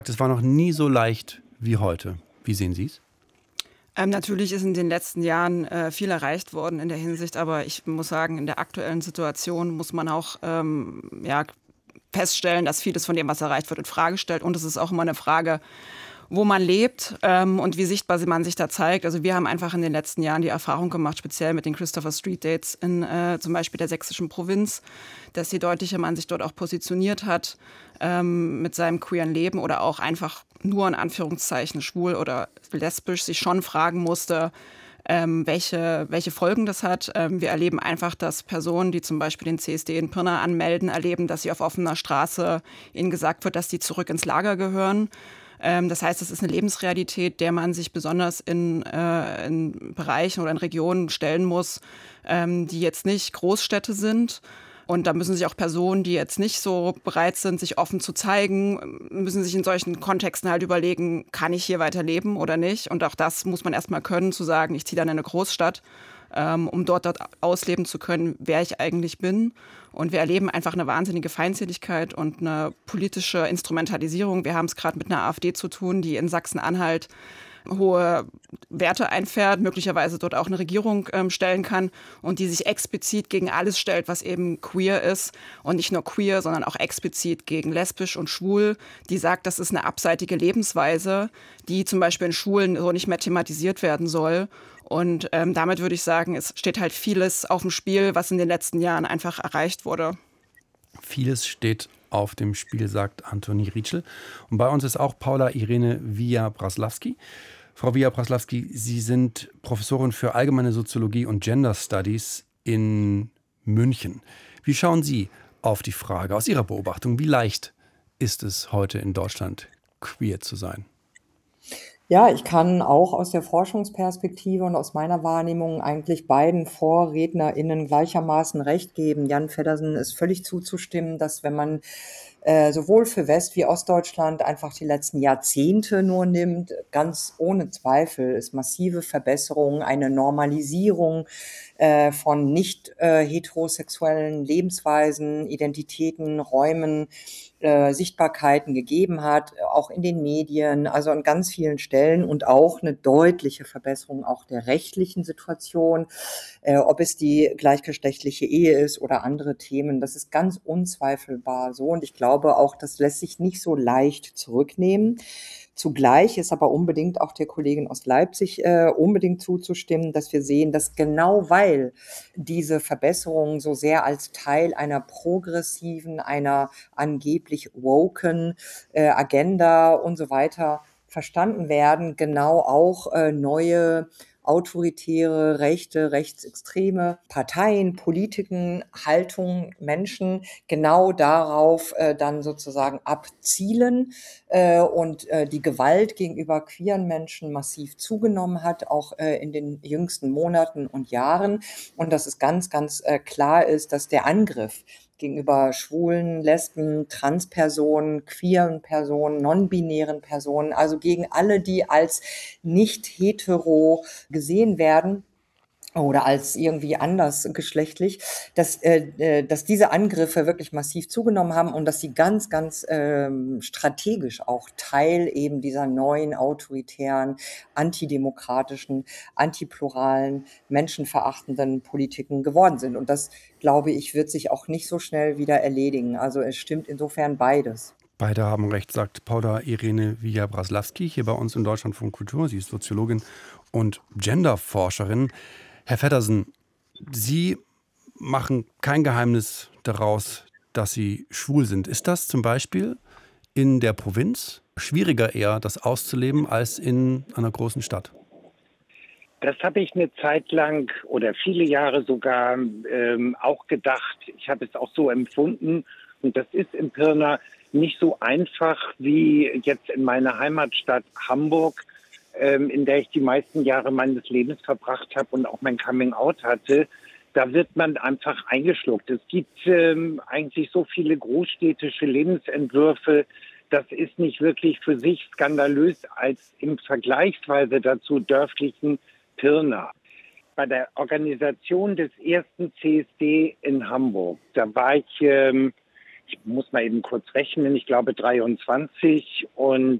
Es war noch nie so leicht wie heute. Wie sehen Sie es? Natürlich ist in den letzten Jahren viel erreicht worden in der Hinsicht, aber ich muss sagen, in der aktuellen Situation muss man auch feststellen, dass vieles von dem, was erreicht wird, in Frage stellt. Und es ist auch immer eine Frage, wo man lebt und wie sichtbar man sich da zeigt. Also wir haben einfach in den letzten Jahren die Erfahrung gemacht, speziell mit den Christopher Street Dates in zum Beispiel der sächsischen Provinz, dass je deutlicher man sich dort auch positioniert hat mit seinem queeren Leben oder auch einfach nur in Anführungszeichen schwul oder lesbisch, sich schon fragen musste, welche Folgen das hat. Wir erleben einfach, dass Personen, die zum Beispiel den CSD in Pirna anmelden, erleben, dass sie auf offener Straße ihnen gesagt wird, dass sie zurück ins Lager gehören. Das heißt, es ist eine Lebensrealität, der man sich besonders in Bereichen oder in Regionen stellen muss, die jetzt nicht Großstädte sind. Und da müssen sich auch Personen, die jetzt nicht so bereit sind, sich offen zu zeigen, müssen sich in solchen Kontexten halt überlegen, kann ich hier weiterleben oder nicht? Und auch das muss man erstmal können, zu sagen, ich ziehe dann in eine Großstadt, um dort ausleben zu können, wer ich eigentlich bin. Und wir erleben einfach eine wahnsinnige Feindseligkeit und eine politische Instrumentalisierung. Wir haben es gerade mit einer AfD zu tun, die in Sachsen-Anhalt hohe Werte einfährt, möglicherweise dort auch eine Regierung stellen kann und die sich explizit gegen alles stellt, was eben queer ist und nicht nur queer, sondern auch explizit gegen lesbisch und schwul, die sagt, das ist eine abseitige Lebensweise, die zum Beispiel in Schulen so nicht mehr thematisiert werden soll. Und damit würde ich sagen, es steht halt vieles auf dem Spiel, was in den letzten Jahren einfach erreicht wurde. Vieles steht auf dem Spiel, sagt Antoni Rietschel. Und bei uns ist auch Paula Irene Via-Braslawski. Frau Via-Braslawski, Sie sind Professorin für Allgemeine Soziologie und Gender Studies in München. Wie schauen Sie auf die Frage aus Ihrer Beobachtung, wie leicht ist es heute in Deutschland, queer zu sein? Ja, ich kann auch aus der Forschungsperspektive und aus meiner Wahrnehmung eigentlich beiden VorrednerInnen gleichermaßen recht geben. Jan Feddersen ist völlig zuzustimmen, dass wenn man sowohl für West- wie Ostdeutschland einfach die letzten Jahrzehnte nur nimmt, ganz ohne Zweifel ist massive Verbesserung, eine Normalisierung von nicht heterosexuellen Lebensweisen, Identitäten, Räumen, Sichtbarkeiten gegeben hat, auch in den Medien, also an ganz vielen Stellen und auch eine deutliche Verbesserung auch der rechtlichen Situation, ob es die gleichgeschlechtliche Ehe ist oder andere Themen. Das ist ganz unzweifelbar so und ich glaube auch, das lässt sich nicht so leicht zurücknehmen. Zugleich ist aber unbedingt auch der Kollegin aus Leipzig unbedingt zuzustimmen, dass wir sehen, dass genau weil diese Verbesserungen so sehr als Teil einer progressiven, einer angeblich woken Agenda und so weiter verstanden werden, genau auch neue autoritäre, rechte, rechtsextreme Parteien, Politiken, Haltungen, Menschen genau darauf dann sozusagen abzielen und die Gewalt gegenüber queeren Menschen massiv zugenommen hat, auch in den jüngsten Monaten und Jahren. Und dass es ganz, ganz klar ist, dass der Angriff gegenüber schwulen, Lesben, Transpersonen, queeren Personen, non-binären Personen, also gegen alle, die als nicht hetero gesehen werden oder als irgendwie andersgeschlechtlich, dass diese Angriffe wirklich massiv zugenommen haben und dass sie ganz, ganz strategisch auch Teil eben dieser neuen autoritären, antidemokratischen, antipluralen, menschenverachtenden Politiken geworden sind. Und das, glaube ich, wird sich auch nicht so schnell wieder erledigen. Also es stimmt insofern beides. Beide haben recht, sagt Paula Irene Via-Braslawski hier bei uns in Deutschlandfunk Kultur. Sie ist Soziologin und Genderforscherin. Herr Feddersen, Sie machen kein Geheimnis daraus, dass Sie schwul sind. Ist das zum Beispiel in der Provinz schwieriger eher, das auszuleben, als in einer großen Stadt? Das habe ich eine Zeit lang oder viele Jahre sogar auch gedacht. Ich habe es auch so empfunden. Und das ist in Pirna nicht so einfach wie jetzt in meiner Heimatstadt Hamburg, in der ich die meisten Jahre meines Lebens verbracht habe und auch mein Coming-out hatte. Da wird man einfach eingeschluckt. Es gibt eigentlich so viele großstädtische Lebensentwürfe. Das ist nicht wirklich für sich skandalös als im vergleichsweise dazu dörflichen Pirna. Bei der Organisation des ersten CSD in Hamburg, da war ich ich muss mal eben kurz rechnen, ich glaube 23 und